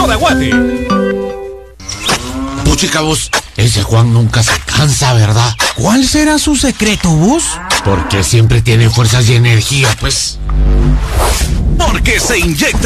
Soda Guate. Puchica, vos, ese Juan nunca se cansa, ¿verdad? ¿Cuál será su secreto, vos? Porque siempre tiene fuerzas y energía, pues. Porque se inyecta